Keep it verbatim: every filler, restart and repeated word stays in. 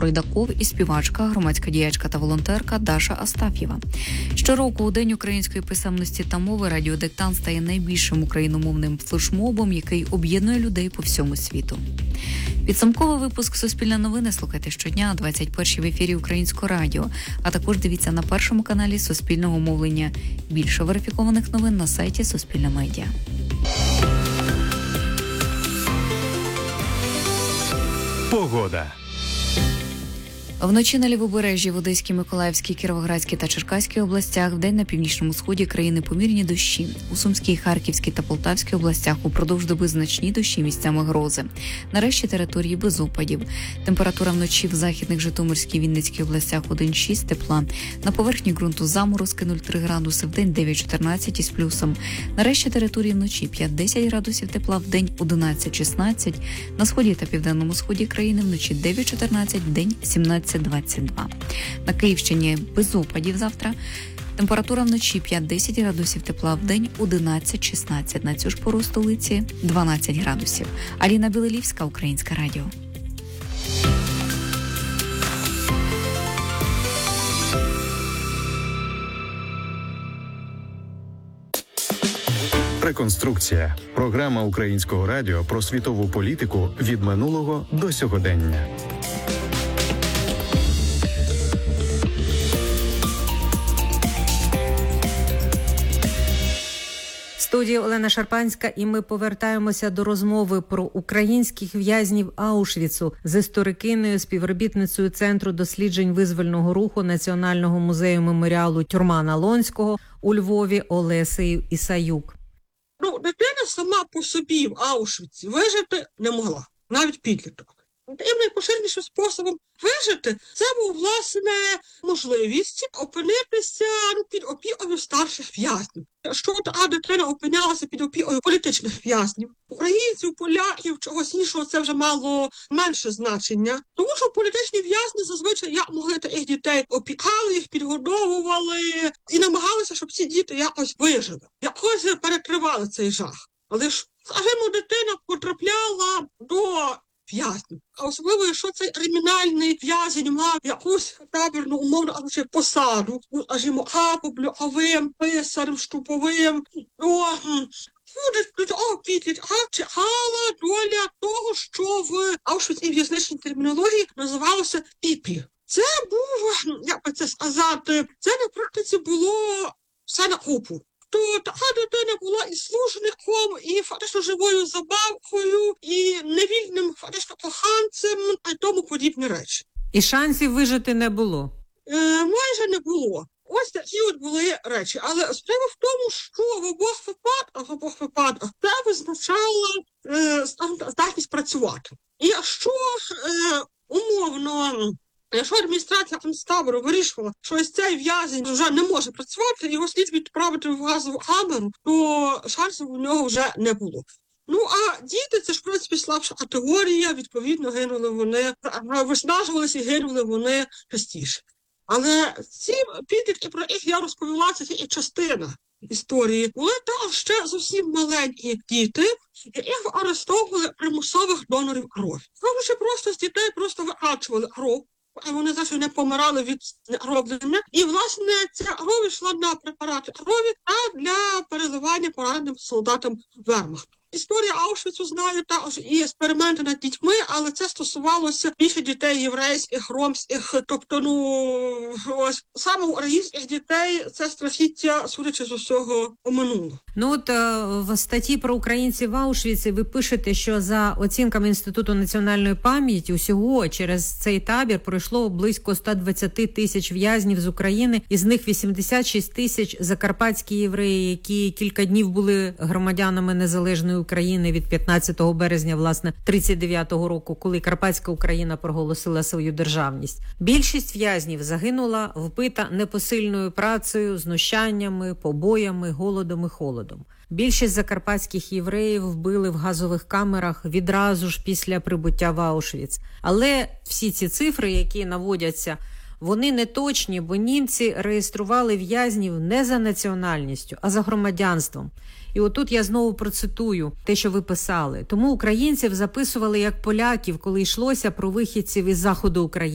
Пройдаков і співачка, громадська діячка та волонтерка Даша Астаф'єва. Щороку у День української писемності та мови радіодиктант стає найбільшим україномовним флешмобом, який об'єднує людей по всьому світу. Підсумковий випуск «Суспільне новини» слухайте щодня о двадцять першій в ефірі Українського радіо, а також дивіться на першому каналі Суспільного мовлення. Більше верифікованих новин на сайті Суспільне медіа. Погода. Вночі на Лівобережжі, в Одеській, Миколаївській, Кіровоградській та Черкаській областях, вдень на північному сході країни помірні дощі. У Сумській, Харківській та Полтавській областях упродовж доби значні дощі, місцями грози. Нарешті території без опадів. Температура вночі в Західних, Житомирській, Вінницькій областях один шість тепла. На поверхні ґрунту заморозки нуль три градуси, вдень дев'ять чотирнадцять із плюсом. Нарешті території вночі п'ять десять градусів тепла, вдень одинадцять шістнадцять. На сході та південному сході країни вночі дев'ять чотирнадцять, вдень сімнадцять двадцять два. На Київщині без опадів завтра. Температура вночі п'ять десять градусів тепла, вдень одинадцять шістнадцять. На цю ж пору столиці дванадцять градусів. Аліна Білилівська, Українське радіо. Реконструкція. Програма Українського радіо про світову політику від минулого до сьогодення. В студії Олена Шарпанська, і ми повертаємося до розмови про українських в'язнів Аушвіцу з історикиною, співробітницею Центру досліджень визвольного руху Національного музею меморіалу Тюрма Налонського у Львові Олесею Ісаюк. Ну, дитина сама по собі в Аушвіці вижити не могла, навіть підліток. Тим найпоширенішим способом вижити – це був, власне, можливість опинитися ну, під опікою старших в'язнів. Що та дитина опинялася під опікою політичних в'язнів. Українців, поляків, чогось іншого це вже мало менше значення. Тому що політичні в'язні зазвичай як могли таких дітей опікали, їх підгодовували і намагалися, щоб ці діти якось вижили. Якось перекривали цей жах. Але ж, скажімо, дитина потрапляла до в'язнів. А особливо, якщо цей кримінальний в'язень мав якусь табірну, умовно кажучи, посаду, скажімо, апоблюковим, писарем, штуповим, то буде того підлітка чекала доля того, що в Аушвіцькій в'язничній термінології називалося піпі. Це був, як би це сказати, це на практиці було все на купу. То така дитина була і служником, і фактично живою забавкою, і невільним фактично коханцем, а й тому подібні речі. І шансів вижити не було? Е, майже не було. Ось такі от були речі. Але справа в тому, що в обох випадках, в обох випадках це визначало е, здатність працювати. І якщо е, умовно... Якщо адміністрація концтабору вирішувала, що ось цей в'язень вже не може працювати, його слід відправити в газову камеру, то шансів у нього вже не було. Ну, а діти, це ж, в принципі, слабша категорія, відповідно, гинули вони, виснажувалися і гинули вони частіше. Але ці підлітки, про яких я розповіла, це тільки частина історії. Були там ще зовсім маленькі діти, яких арештовували примусових донорів крові. Кажучи, просто з дітей просто викачували кров. А вони завжди не помирали від роблення. І, власне, ця кров йшла на препарати крові, а для переливання пораненим солдатам вермахту. Історія Аушвіцу знає також і експерименти над дітьми, але це стосувалося більше дітей єврейських, ромських. Тобто, ну, ось саме українських дітей це страхіття, судячи з усього, оминуло. Ну от в статті про українців в Аушвіці ви пишете, що за оцінками Інституту національної пам'яті усього через цей табір пройшло близько сто двадцять тисяч в'язнів з України, із них вісімдесят шість тисяч закарпатські євреї, які кілька днів були громадянами незалежної України від п'ятнадцятого березня, власне, тридцять дев'ятого року, коли Карпатська Україна проголосила свою державність. Більшість в'язнів загинула, вбита непосильною працею, знущаннями, побоями, голодом і холодом. Більшість закарпатських євреїв вбили в газових камерах відразу ж після прибуття в Аушвіц. Але всі ці цифри, які наводяться, вони не точні, бо німці реєстрували в'язнів не за національністю, а за громадянством. І отут я знову процитую те, що ви писали. Тому українців записували як поляків, коли йшлося про вихідців із заходу України.